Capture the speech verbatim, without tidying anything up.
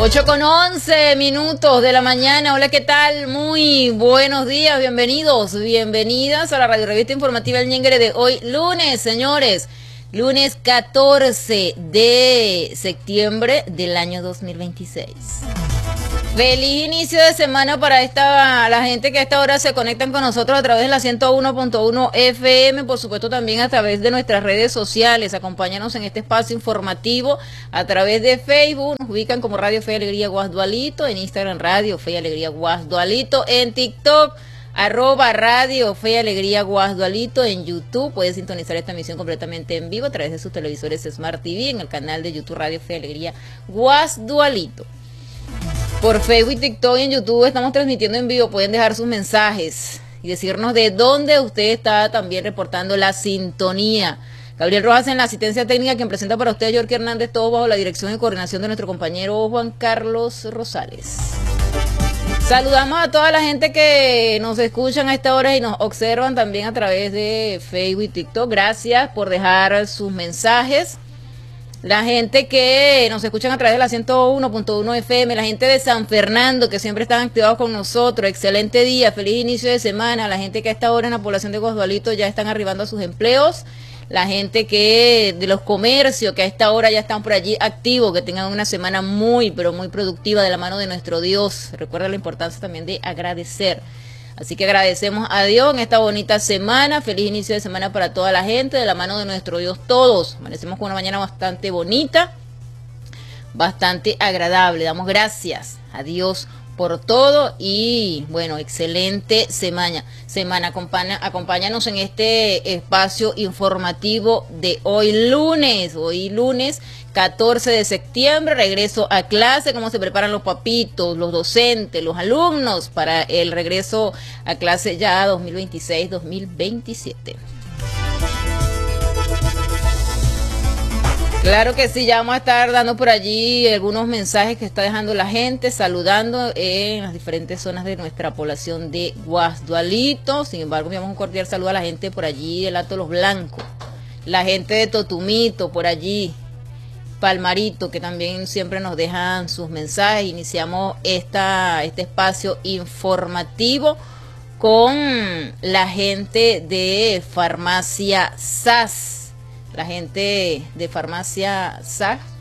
ocho con once minutos de la mañana. Hola, ¿qué tal? Muy buenos días, bienvenidos, bienvenidas a la Radio Revista Informativa El Ñenguere de hoy, lunes, señores. Lunes catorce de septiembre del año dos mil veintiséis. Feliz inicio de semana para esta la gente que a esta hora se conectan con nosotros a través de la ciento uno punto uno F M, por supuesto también a través de nuestras redes sociales. Acompáñanos en este espacio informativo a través de Facebook, nos ubican como Radio Fe y Alegría Guasdualito, en Instagram Radio Fe y Alegría Guasdualito, en TikTok arroba Radio Fe y Alegría Guasdualito, en YouTube puedes sintonizar esta emisión completamente en vivo a través de sus televisores Smart T V en el canal de YouTube Radio Fe y Alegría Guasdualito. Por Facebook, TikTok y en YouTube estamos transmitiendo en vivo. Pueden dejar sus mensajes y decirnos de dónde usted está también reportando la sintonía. Gabriel Rojas en la asistencia técnica, quien presenta para usted a Yorky Hernández, todo bajo la dirección y coordinación de nuestro compañero Juan Carlos Rosales. Saludamos a toda la gente que nos escuchan a esta hora y nos observan también a través de Facebook y TikTok. Gracias por dejar sus mensajes. La gente que nos escuchan a través de la ciento uno punto uno F M, la gente de San Fernando que siempre están activados con nosotros, excelente día, feliz inicio de semana. La gente que a esta hora en la población de Guasdualito ya están arribando a sus empleos, la gente que de los comercios que a esta hora ya están por allí activos, que tengan una semana muy pero muy productiva de la mano de nuestro Dios. Recuerda la importancia también de agradecer. Así que agradecemos a Dios en esta bonita semana. Feliz inicio de semana para toda la gente, de la mano de nuestro Dios todos. Amanecemos con una mañana bastante bonita, bastante agradable. Damos gracias a Dios por todo y bueno, excelente semana. Semana, acompaña, acompáñanos en este espacio informativo de hoy lunes. Hoy lunes catorce de septiembre, regreso a clase, cómo se preparan los papitos, los docentes, los alumnos para el regreso a clase ya dos mil veintiséis dos mil veintisiete. Claro que sí, ya vamos a estar dando por allí algunos mensajes que está dejando la gente, saludando en las diferentes zonas de nuestra población de Guasdualito. Sin embargo, enviamos un cordial saludo a la gente por allí del Alto Los Blancos, la gente de Totumito por allí, Palmarito, que también siempre nos dejan sus mensajes. Iniciamos esta, este espacio informativo con la gente de Farmacia S A S. La gente de Farmacia S A S